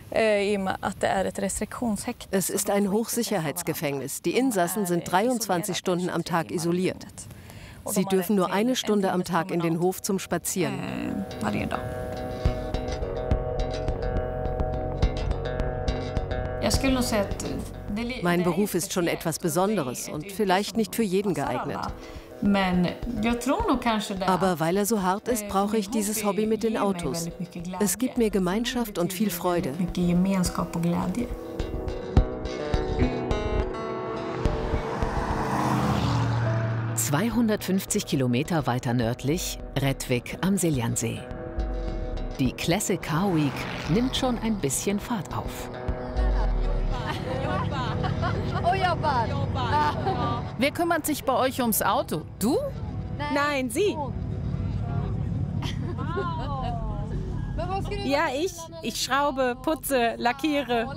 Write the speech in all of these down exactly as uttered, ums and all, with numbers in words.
Es ist ein Hochsicherheitsgefängnis. Die Insassen sind dreiundzwanzig Stunden am Tag isoliert. Sie dürfen nur eine Stunde am Tag in den Hof zum Spazieren. Mein Beruf ist schon etwas Besonderes und vielleicht nicht für jeden geeignet. Aber weil er so hart ist, brauche ich dieses Hobby mit den Autos. Es gibt mir Gemeinschaft und viel Freude. zweihundertfünfzig Kilometer weiter nördlich, Rättvik am Siljansee. Die Classic Car Week nimmt schon ein bisschen Fahrt auf. Wer kümmert sich bei euch ums Auto? Du? Nein, Sie. Ja, ich. Ich schraube, putze, lackiere.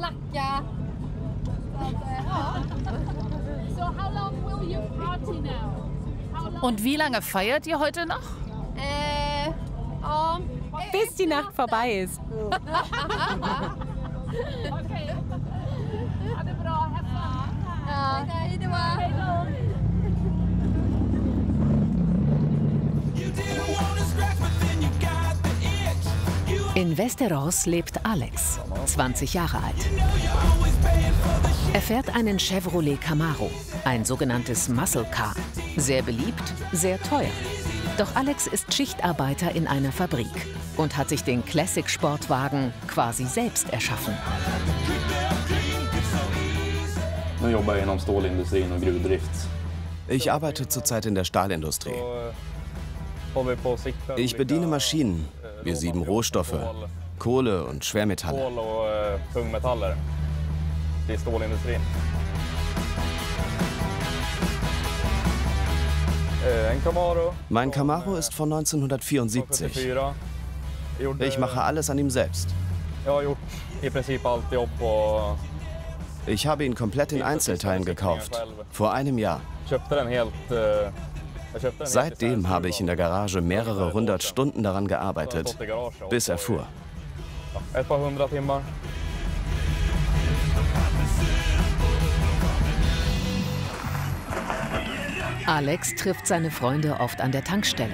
Und wie lange feiert ihr heute noch? Bis die Nacht vorbei ist. In Västerås lebt Alex, zwanzig Jahre alt. Er fährt einen Chevrolet Camaro, ein sogenanntes Muscle Car. Sehr beliebt, sehr teuer. Doch Alex ist Schichtarbeiter in einer Fabrik und hat sich den Classic-Sportwagen quasi selbst erschaffen. Ich arbeite zurzeit in der Stahlindustrie. Ich bediene Maschinen. Wir sieben Rohstoffe, Kohle und Schwermetalle. Mein Camaro ist von neunzehnhundertvierundsiebzig. Ich mache alles an ihm selbst. Ich habe ihn komplett in Einzelteilen gekauft, vor einem Jahr. Seitdem habe ich in der Garage mehrere hundert Stunden daran gearbeitet, bis er fuhr. Alex trifft seine Freunde oft an der Tankstelle.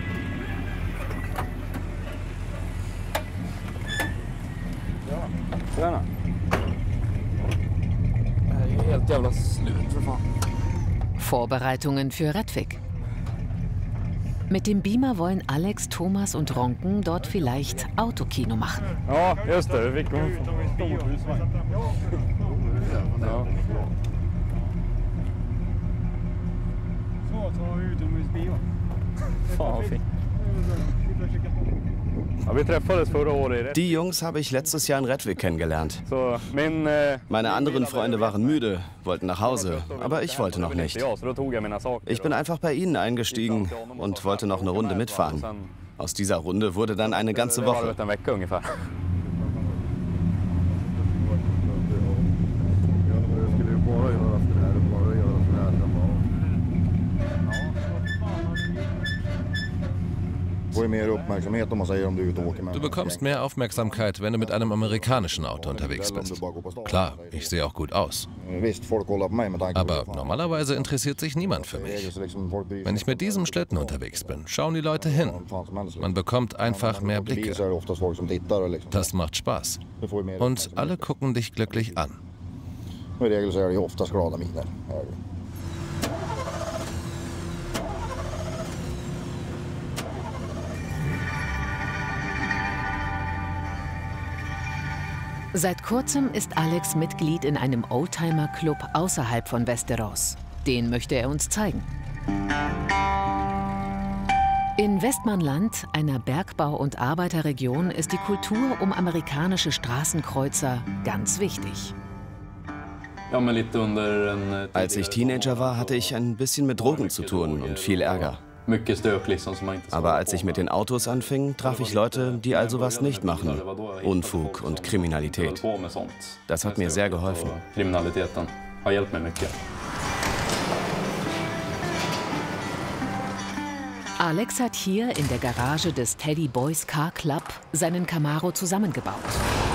Vorbereitungen für Rättvik. Mit dem Beamer wollen Alex, Thomas und Ronken dort vielleicht Autokino machen. Ja, just det. Vi fick en ja. Die Jungs habe ich letztes Jahr in Rättvik kennengelernt. Meine anderen Freunde waren müde, wollten nach Hause, aber ich wollte noch nicht. Ich bin einfach bei ihnen eingestiegen und wollte noch eine Runde mitfahren. Aus dieser Runde wurde dann eine ganze Woche. Du bekommst mehr Aufmerksamkeit, wenn du mit einem amerikanischen Auto unterwegs bist. Klar, ich sehe auch gut aus. Aber normalerweise interessiert sich niemand für mich. Wenn ich mit diesem Schlitten unterwegs bin, schauen die Leute hin. Man bekommt einfach mehr Blicke. Das macht Spaß. Und alle gucken dich glücklich an. Seit kurzem ist Alex Mitglied in einem Oldtimer-Club außerhalb von Västerås. Den möchte er uns zeigen. In Västmanland, einer Bergbau- und Arbeiterregion, ist die Kultur um amerikanische Straßenkreuzer ganz wichtig. Als ich Teenager war, hatte ich ein bisschen mit Drogen zu tun und viel Ärger. Aber als ich mit den Autos anfing, traf ich Leute, die all sowas nicht machen. Unfug und Kriminalität. Das hat mir sehr geholfen. Alex hat hier in der Garage des Teddy Boys Car Club seinen Camaro zusammengebaut.